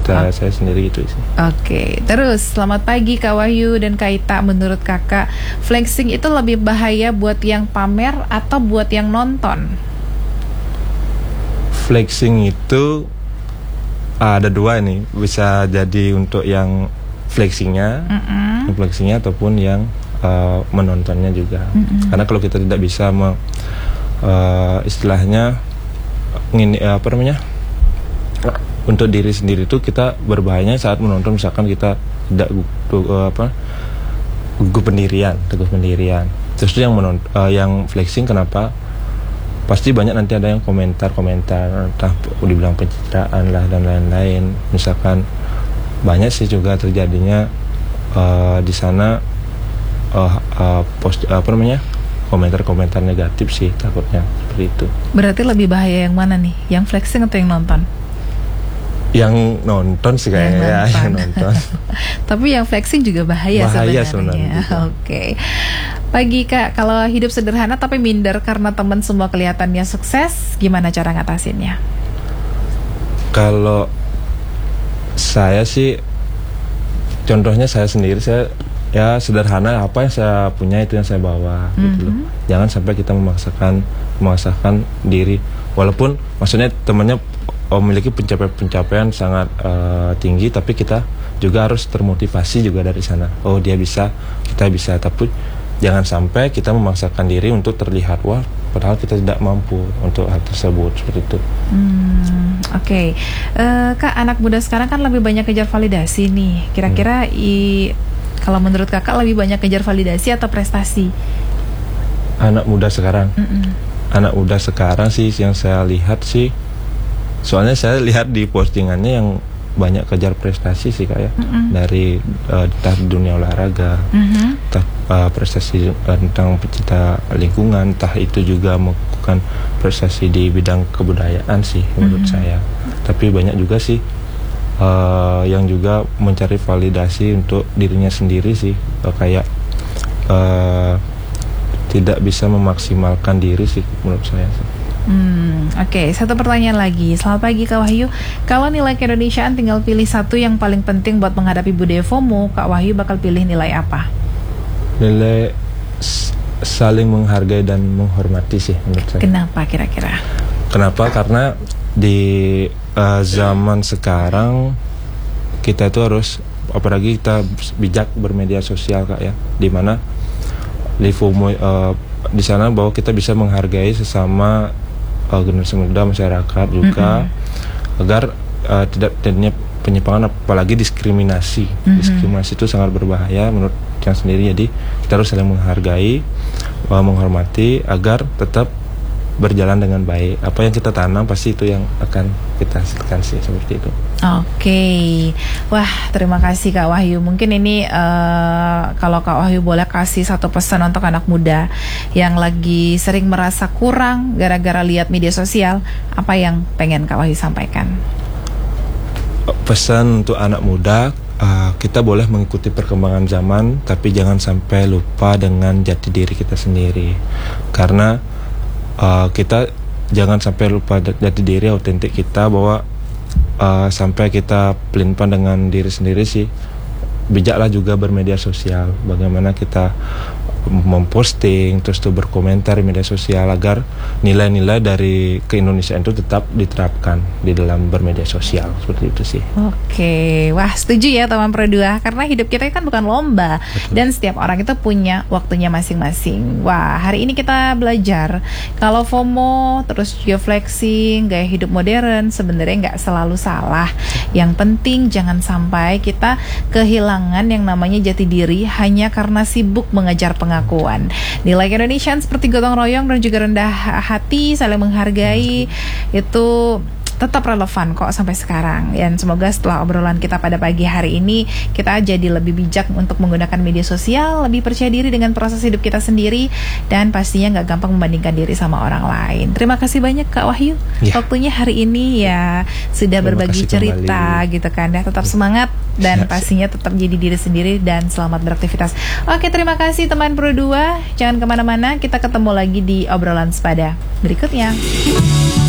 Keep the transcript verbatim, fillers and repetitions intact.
kata oh. saya sendiri itu sih. Oke, terus selamat pagi Kak Wahyu dan Kak Ita. Menurut kakak, flexing itu lebih bahaya buat yang pamer atau buat yang nonton? Flexing itu ada dua nih, bisa jadi untuk yang flexingnya, mm-hmm. flexingnya ataupun yang uh, menontonnya juga. Mm-hmm. Karena kalau kita tidak bisa me, uh, istilahnya ngini, uh, apa namanya untuk diri sendiri itu kita berbahayanya saat menonton, misalkan kita tidak uh, apa gugup pendirian, teguh pendirian. Terus yang menont, uh, yang flexing kenapa? Pasti banyak nanti ada yang komentar-komentar, entah dibilang pencitraan lah dan lain-lain. Misalkan banyak sih juga terjadinya uh, di sana uh, uh, post uh, apa namanya komentar-komentar negatif sih, takutnya seperti itu. Berarti lebih bahaya yang mana nih? Yang flexing atau yang nonton? Yang nonton sih kayaknya, yang nonton. Ya, yang nonton. Tapi yang flexing juga bahaya, bahaya sebenarnya. Oke. Okay. Pagi Kak, kalau hidup sederhana tapi minder karena teman semua kelihatannya sukses, gimana cara ngatasinnya? Kalau saya sih, contohnya saya sendiri, saya ya sederhana, apa yang saya punya itu yang saya bawa, mm-hmm. gitu loh. Jangan sampai kita memaksakan memaksakan diri, walaupun maksudnya temannya memiliki pencapaian-pencapaian sangat uh, tinggi, tapi kita juga harus termotivasi juga dari sana. Oh dia bisa, kita bisa, tapi jangan sampai kita memaksakan diri untuk terlihat wah, padahal kita tidak mampu untuk hal tersebut, seperti itu. Hmm, Oke, okay. uh, Kak, anak muda sekarang kan lebih banyak kejar validasi nih. Kira-kira hmm. i, kalau menurut kakak lebih banyak kejar validasi atau prestasi? Anak muda sekarang, Mm-mm. anak muda sekarang sih yang saya lihat sih, soalnya saya lihat di postingannya yang banyak kejar prestasi sih kayak mm-hmm. dari uh, entah dunia olahraga, mm-hmm. entah uh, prestasi uh, tentang pecinta lingkungan, entah itu juga melakukan prestasi di bidang kebudayaan sih menurut mm-hmm. saya. Tapi banyak juga sih uh, yang juga mencari validasi untuk dirinya sendiri sih, uh, kayak uh, tidak bisa memaksimalkan diri sih menurut saya sih. Hmm, Oke, okay. Satu pertanyaan lagi. Selamat pagi Kak Wahyu. Kalau nilai keindonesiaan tinggal pilih satu yang paling penting buat menghadapi budaya FOMO, Kak Wahyu bakal pilih nilai apa? Nilai s- saling menghargai dan menghormati sih menurut saya. Kenapa kira-kira? Kenapa? Karena di uh, zaman sekarang kita itu harus, apalagi kita bijak bermedia sosial Kak ya, dimana di FOMO uh, di sana bahwa kita bisa menghargai sesama uh, generasi muda, masyarakat juga, mm-hmm. agar uh, tidak terjadinya penyimpangan, apalagi diskriminasi. Mm-hmm. Diskriminasi itu sangat berbahaya menurut yang sendiri. Jadi kita harus saling menghargai, uh, menghormati agar tetap berjalan dengan baik. Apa yang kita tanam pasti itu yang akan kita hasilkan sih, seperti itu. Oke, okay. Wah terima kasih Kak Wahyu. Mungkin ini uh, kalau Kak Wahyu boleh kasih satu pesan untuk anak muda yang lagi sering merasa kurang gara-gara lihat media sosial, apa yang pengen Kak Wahyu sampaikan? Pesan untuk anak muda, uh, kita boleh mengikuti perkembangan zaman, tapi jangan sampai lupa dengan jati diri kita sendiri. Karena uh, kita jangan sampai lupa jati diri, autentik kita, bahwa Uh, sampai kita pelin-pelan dengan diri sendiri sih. Bijaklah juga bermedia sosial, bagaimana kita memposting, terus tuh berkomentar di media sosial, agar nilai-nilai dari keindonesiaan itu tetap diterapkan di dalam bermedia sosial, seperti itu sih. Oke, wah setuju ya teman Pro dua, karena hidup kita kan bukan lomba. Betul. Dan setiap orang itu punya waktunya masing-masing. Wah, hari ini kita belajar kalau FOMO, terus juga flexing, gaya hidup modern sebenarnya nggak selalu salah. Yang penting jangan sampai kita kehilangan yang namanya jati diri hanya karena sibuk mengejar pengakuan. Nilai keindonesiaan seperti gotong royong dan juga rendah hati, saling menghargai, itu tetap relevan kok sampai sekarang. Dan semoga setelah obrolan kita pada pagi hari ini, kita jadi lebih bijak untuk menggunakan media sosial, lebih percaya diri dengan proses hidup kita sendiri, dan pastinya gak gampang membandingkan diri sama orang lain. Terima kasih banyak Kak Wahyu ya. Waktunya hari ini ya sudah Terima berbagi cerita kembali. Gitu kan ya. Tetap semangat dan pastinya tetap jadi diri sendiri dan selamat beraktivitas. Oke, terima kasih teman Pro dua. Jangan kemana-mana, kita ketemu lagi di obrolan sepada berikutnya.